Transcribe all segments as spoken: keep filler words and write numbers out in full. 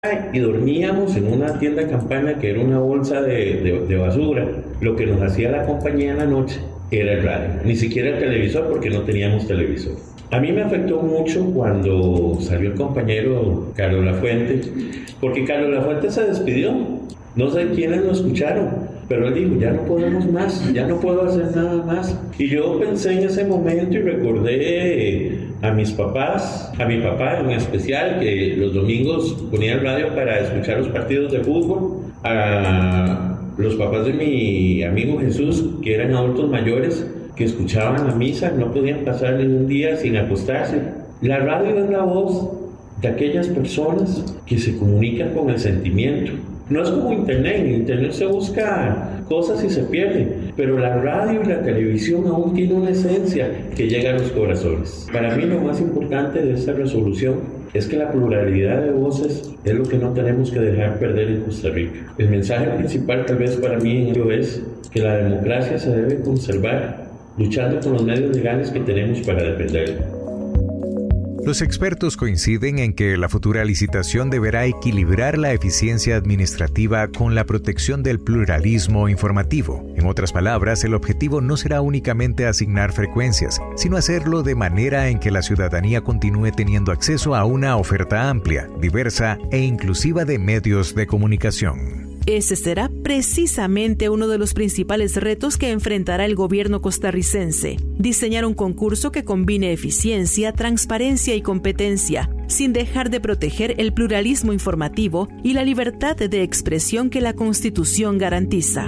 y dormíamos en una tienda campana que era una bolsa de, de, de basura. Lo que nos hacía la compañía en la noche era el radio, ni siquiera el televisor, porque no teníamos televisor. A mí me afectó mucho cuando salió el compañero Carlos Lafuente, porque Carlos Lafuente se despidió. No sé quiénes lo escucharon, pero él dijo, ya no podemos más, ya no puedo hacer nada más. Y yo pensé en ese momento y recordé a mis papás, a mi papá en especial, que los domingos ponía el radio para escuchar los partidos de fútbol, a los papás de mi amigo Jesús, que eran adultos mayores, que escuchaban la misa, no podían pasar ningún día sin acostarse. La radio es la voz de aquellas personas que se comunican con el sentimiento. No es como internet, en internet se busca cosas y se pierde, pero la radio y la televisión aún tienen una esencia que llega a los corazones. Para mí lo más importante de esta resolución es que la pluralidad de voces es lo que no tenemos que dejar perder en Costa Rica. El mensaje principal tal vez para mí en ello es que la democracia se debe conservar luchando con los medios legales que tenemos para defenderla. Los expertos coinciden en que la futura licitación deberá equilibrar la eficiencia administrativa con la protección del pluralismo informativo. En otras palabras, el objetivo no será únicamente asignar frecuencias, sino hacerlo de manera en que la ciudadanía continúe teniendo acceso a una oferta amplia, diversa e inclusiva de medios de comunicación. Ese será precisamente uno de los principales retos que enfrentará el gobierno costarricense. Diseñar un concurso que combine eficiencia, transparencia y competencia, sin dejar de proteger el pluralismo informativo y la libertad de expresión que la Constitución garantiza.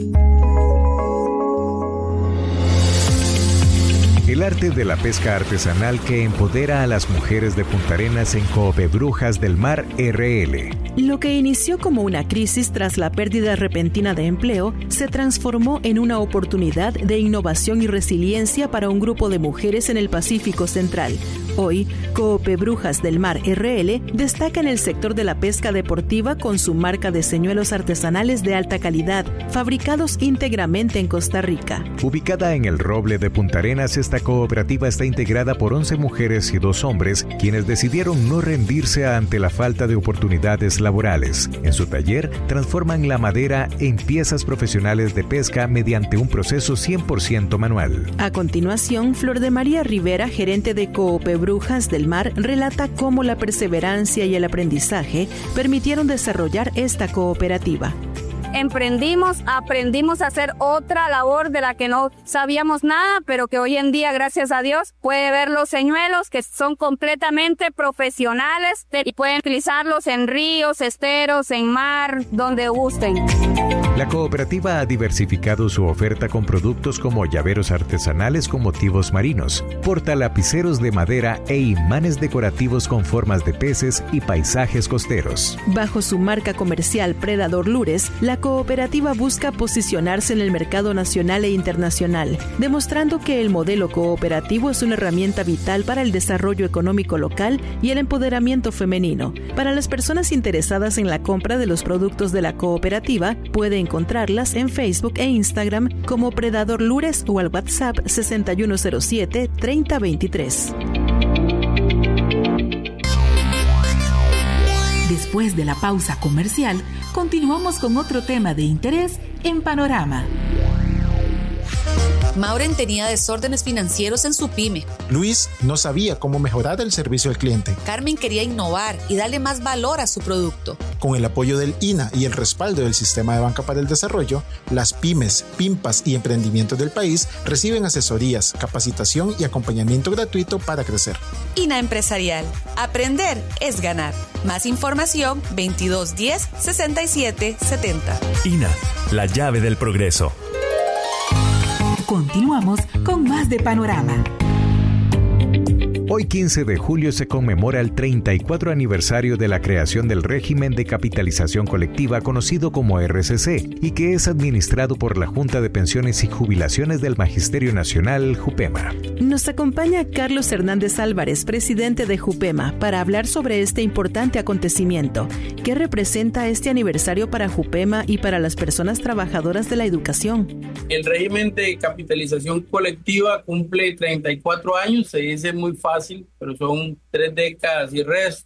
El arte de la pesca artesanal que empodera a las mujeres de Punta Arenas en Coopebrujas del Mar R L. Lo que inició como una crisis tras la pérdida repentina de empleo se transformó en una oportunidad de innovación y resiliencia para un grupo de mujeres en el Pacífico Central. Hoy, Coopebrujas del Mar R L destaca en el sector de la pesca deportiva con su marca de señuelos artesanales de alta calidad, fabricados íntegramente en Costa Rica. Ubicada en el Roble de Punta Arenas, esta cooperativa está integrada por once mujeres y dos hombres, quienes decidieron no rendirse ante la falta de oportunidades laborales. En su taller, transforman la madera en piezas profesionales de pesca mediante un proceso cien por ciento manual. A continuación, Flor de María Rivera, gerente de Coopebrujas del Mar, relata cómo la perseverancia y el aprendizaje permitieron desarrollar esta cooperativa. Emprendimos, aprendimos a hacer otra labor de la que no sabíamos nada, pero que hoy en día, gracias a Dios, puede ver los señuelos que son completamente profesionales y pueden utilizarlos en ríos, esteros, en mar, donde gusten. La cooperativa ha diversificado su oferta con productos como llaveros artesanales con motivos marinos, portalapiceros de madera e imanes decorativos con formas de peces y paisajes costeros. Bajo su marca comercial Predador Lures, la cooperativa busca posicionarse en el mercado nacional e internacional, demostrando que el modelo cooperativo es una herramienta vital para el desarrollo económico local y el empoderamiento femenino. Para las personas interesadas en la compra de los productos de la cooperativa, pueden encontrarlas en Facebook e Instagram como Predador Lures o al WhatsApp sesenta y uno cero siete, treinta veintitrés. Después de la pausa comercial, continuamos con otro tema de interés en Panorama. Mauren tenía desórdenes financieros en su pyme. Luis no sabía cómo mejorar el servicio al cliente. Carmen quería innovar y darle más valor a su producto. Con el apoyo del I N A y el respaldo del Sistema de Banca para el Desarrollo, las pymes, pimpas y emprendimientos del país reciben asesorías, capacitación y acompañamiento gratuito para crecer. I N A Empresarial. Aprender es ganar. Más información veintidós diez, sesenta y siete setenta. I N A, la llave del progreso. Continuamos con más de Panorama. Hoy quince de julio se conmemora el treinta y cuatro aniversario de la creación del régimen de capitalización colectiva conocido como R C C y que es administrado por la Junta de Pensiones y Jubilaciones del Magisterio Nacional, JUPEMA. Nos acompaña Carlos Hernández Álvarez, presidente de JUPEMA, para hablar sobre este importante acontecimiento. ¿Qué representa este aniversario para JUPEMA y para las personas trabajadoras de la educación? El régimen de capitalización colectiva cumple treinta y cuatro años, se dice muy fácil, pero son tres décadas y resto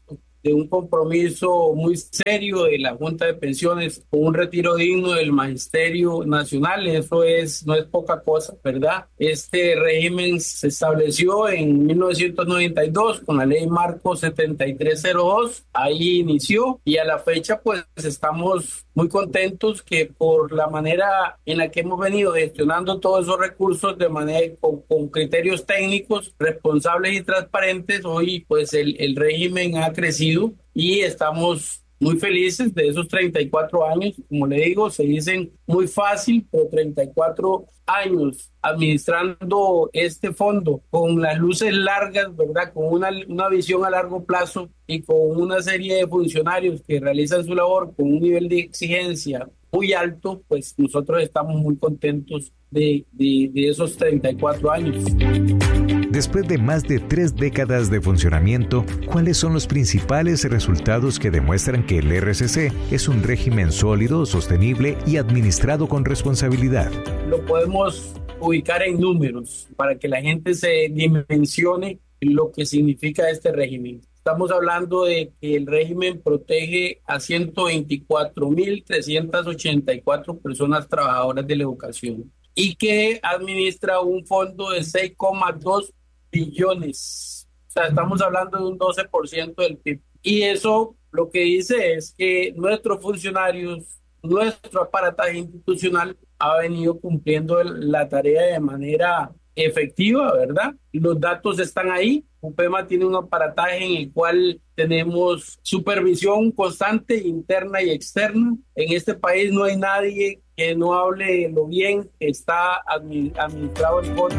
de un compromiso muy serio de la Junta de Pensiones con un retiro digno del Magisterio Nacional. Eso es, no es poca cosa, ¿verdad? Este régimen se estableció en mil novecientos noventa y dos con la ley Marco setenta y tres cero dos, ahí inició y a la fecha pues estamos muy contentos que por la manera en la que hemos venido gestionando todos esos recursos de manera con, con criterios técnicos responsables y transparentes, hoy pues el, el régimen ha crecido y estamos muy felices de esos treinta y cuatro años. Como le digo, se dicen muy fácil, pero treinta y cuatro años administrando este fondo con las luces largas, ¿verdad? Con una, una visión a largo plazo y con una serie de funcionarios que realizan su labor con un nivel de exigencia muy alto, pues nosotros estamos muy contentos de, de, de esos treinta y cuatro años. Después de más de tres décadas de funcionamiento, ¿cuáles son los principales resultados que demuestran que el R C C es un régimen sólido, sostenible y administrado con responsabilidad? Lo podemos ubicar en números para que la gente se dimensione lo que significa este régimen. Estamos hablando de que el régimen protege a ciento veinticuatro mil trescientas ochenta y cuatro personas trabajadoras de la educación y que administra un fondo de seis coma dos billones. O sea, estamos hablando de un doce por ciento del P I B. Y eso lo que dice es que nuestros funcionarios, nuestro aparataje institucional ha venido cumpliendo la tarea de manera efectiva, ¿verdad? Los datos están ahí. UPEMA tiene un aparataje en el cual tenemos supervisión constante, interna y externa. En este país no hay nadie que no hable de lo bien que está administrado el fondo.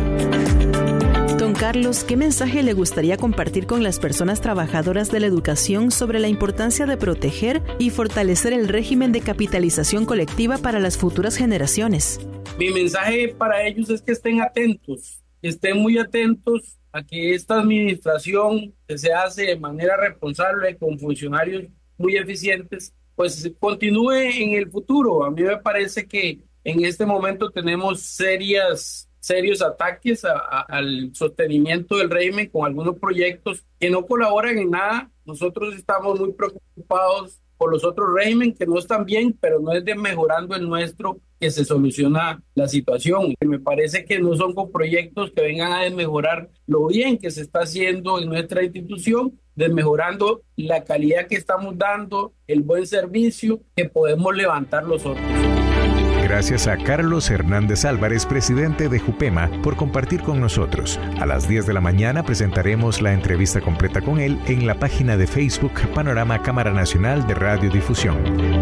Don Carlos, ¿qué mensaje le gustaría compartir con las personas trabajadoras de la educación sobre la importancia de proteger y fortalecer el régimen de capitalización colectiva para las futuras generaciones? Mi mensaje para ellos es que estén atentos, que estén muy atentos a que esta administración que se hace de manera responsable con funcionarios muy eficientes, pues continúe en el futuro. A mí me parece que en este momento tenemos serias serios ataques a, a, al sostenimiento del régimen con algunos proyectos que no colaboran en nada. Nosotros estamos muy preocupados por los otros regímenes que no están bien, pero no es de mejorando el nuestro que se soluciona la situación. Me parece que no son con proyectos que vengan a desmejorar lo bien que se está haciendo en nuestra institución, desmejorando la calidad que estamos dando, el buen servicio, que podemos levantar los otros. Gracias a Carlos Hernández Álvarez, presidente de JUPEMA, por compartir con nosotros. A las diez de la mañana presentaremos la entrevista completa con él en la página de Facebook Panorama Cámara Nacional de Radiodifusión.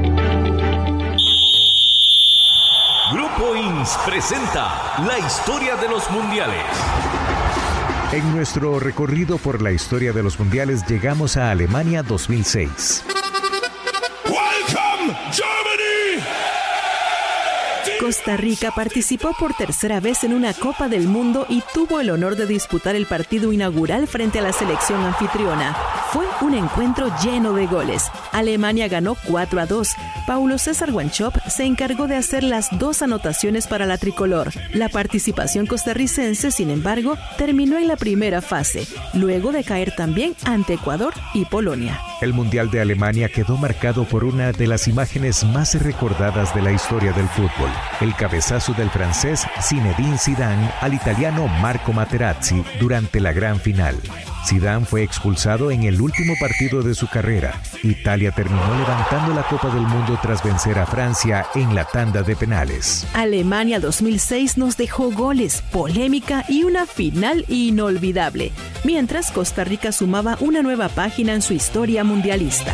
Grupo I N S presenta la historia de los mundiales. En nuestro recorrido por la historia de los mundiales llegamos a Alemania dos mil seis. Welcome, Germany. Costa Rica participó por tercera vez en una Copa del Mundo y tuvo el honor de disputar el partido inaugural frente a la selección anfitriona. Fue un encuentro lleno de goles. Alemania ganó cuatro a dos. Paulo César Wanchope se encargó de hacer las dos anotaciones para la tricolor. La participación costarricense, sin embargo, terminó en la primera fase, luego de caer también ante Ecuador y Polonia. El Mundial de Alemania quedó marcado por una de las imágenes más recordadas de la historia del fútbol: el cabezazo del francés Zinedine Zidane al italiano Marco Materazzi durante la gran final. Zidane fue expulsado en el último partido de su carrera. Italia terminó levantando la Copa del Mundo tras vencer a Francia en la tanda de penales. Alemania dos mil seis nos dejó goles, polémica y una final inolvidable, mientras Costa Rica sumaba una nueva página en su historia mundialista.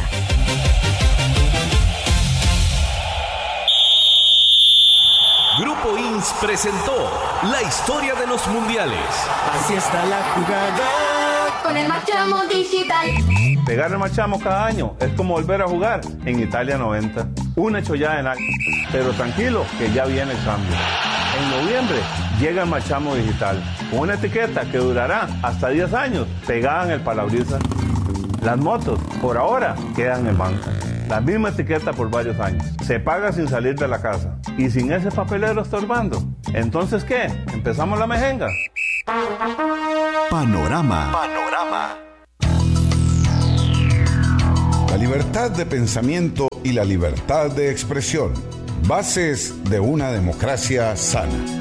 Grupo I N S presentó la historia de los mundiales. Así está la jugada. Con el Marchamo Digital. Pegar el Marchamo cada año es como volver a jugar en Italia noventa. Una chollada en algo. Pero tranquilo, que ya viene el cambio. En noviembre llega el Marchamo Digital, con una etiqueta que durará hasta diez años pegada en el parabrisas. Las motos, por ahora, quedan en banca. La misma etiqueta por varios años. Se paga sin salir de la casa. Y sin ese papelero estorbando. ¿Entonces qué? ¿Empezamos la mejenga? Panorama. Panorama. La libertad de pensamiento y la libertad de expresión. Bases de una democracia sana.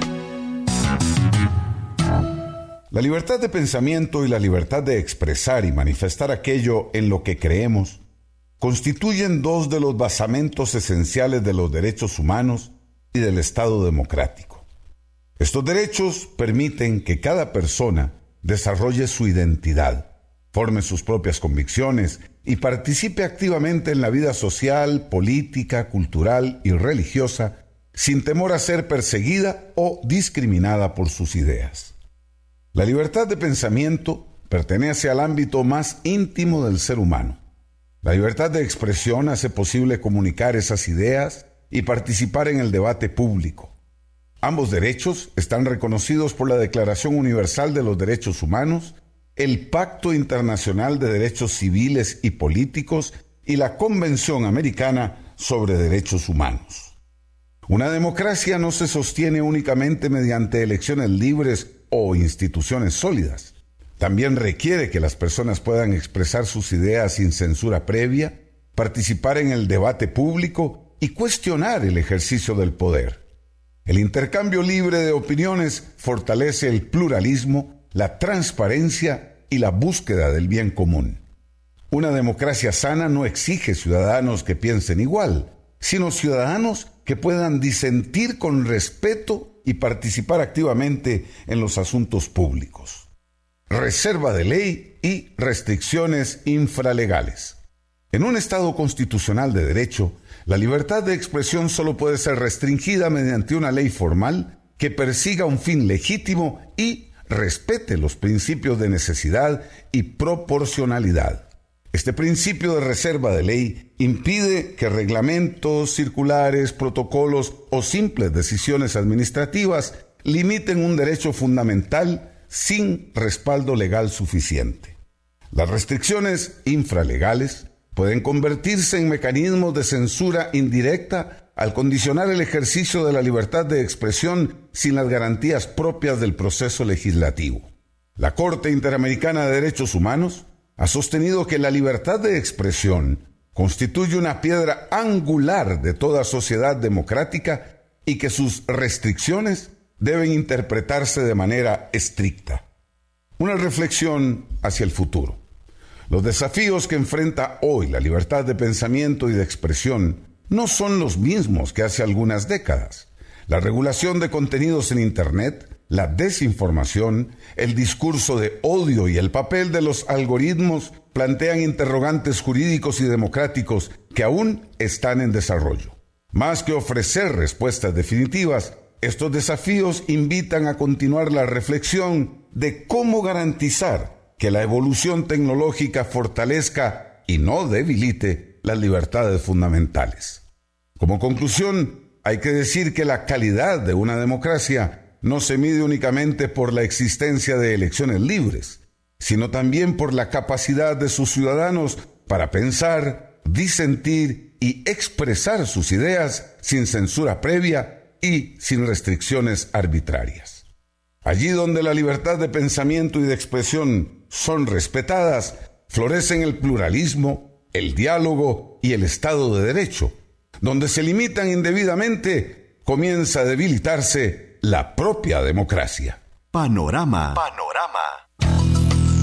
La libertad de pensamiento y la libertad de expresar y manifestar aquello en lo que creemos constituyen dos de los basamentos esenciales de los derechos humanos y del Estado democrático. Estos derechos permiten que cada persona desarrolle su identidad, forme sus propias convicciones y participe activamente en la vida social, política, cultural y religiosa sin temor a ser perseguida o discriminada por sus ideas. La libertad de pensamiento pertenece al ámbito más íntimo del ser humano. La libertad de expresión hace posible comunicar esas ideas y participar en el debate público. Ambos derechos están reconocidos por la Declaración Universal de los Derechos Humanos, el Pacto Internacional de Derechos Civiles y Políticos y la Convención Americana sobre Derechos Humanos. Una democracia no se sostiene únicamente mediante elecciones libres o instituciones sólidas. También requiere que las personas puedan expresar sus ideas sin censura previa, participar en el debate público y cuestionar el ejercicio del poder. El intercambio libre de opiniones fortalece el pluralismo, la transparencia y la búsqueda del bien común. Una democracia sana no exige ciudadanos que piensen igual, sino ciudadanos que puedan disentir con respeto y participar activamente en los asuntos públicos. Reserva de ley y restricciones infralegales. En un Estado constitucional de derecho, la libertad de expresión solo puede ser restringida mediante una ley formal que persiga un fin legítimo y respete los principios de necesidad y proporcionalidad. Este principio de reserva de ley impide que reglamentos, circulares, protocolos o simples decisiones administrativas limiten un derecho fundamental sin respaldo legal suficiente. Las restricciones infralegales pueden convertirse en mecanismos de censura indirecta al condicionar el ejercicio de la libertad de expresión sin las garantías propias del proceso legislativo. La Corte Interamericana de Derechos Humanos ha sostenido que la libertad de expresión constituye una piedra angular de toda sociedad democrática y que sus restricciones deben interpretarse de manera estricta. Una reflexión hacia el futuro. Los desafíos que enfrenta hoy la libertad de pensamiento y de expresión no son los mismos que hace algunas décadas. La regulación de contenidos en Internet, la desinformación, el discurso de odio y el papel de los algoritmos plantean interrogantes jurídicos y democráticos que aún están en desarrollo. Más que ofrecer respuestas definitivas, estos desafíos invitan a continuar la reflexión de cómo garantizar que la evolución tecnológica fortalezca y no debilite las libertades fundamentales. Como conclusión, hay que decir que la calidad de una democracia no se mide únicamente por la existencia de elecciones libres, sino también por la capacidad de sus ciudadanos para pensar, disentir y expresar sus ideas sin censura previa y sin restricciones arbitrarias. Allí donde la libertad de pensamiento y de expresión son respetadas, florecen el pluralismo, el diálogo y el Estado de Derecho. Donde se limitan indebidamente, comienza a debilitarse la propia democracia. Panorama. Panorama.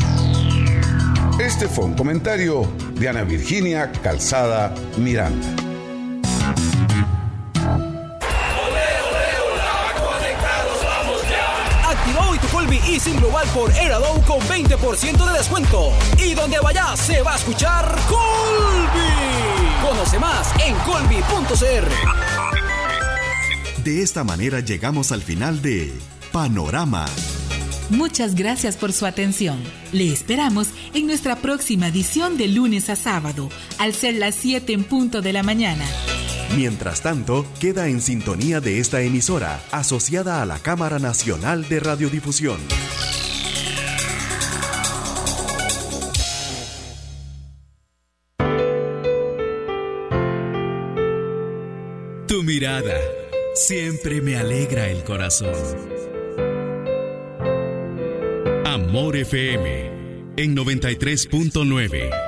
Este fue un comentario de Ana Virginia Calzada Miranda. Activa hoy tu Colby eSIM Global por AirAdobe con veinte por ciento de descuento. Y donde vayas se va a escuchar Colby. Conoce más en colby punto c r. De esta manera llegamos al final de Panorama. Muchas gracias por su atención. Le esperamos en nuestra próxima edición de lunes a sábado, al ser las siete en punto de la mañana. Mientras tanto, queda en sintonía de esta emisora, asociada a la Cámara Nacional de Radiodifusión. Tu mirada siempre me alegra el corazón. Amor F M en noventa y tres punto nueve.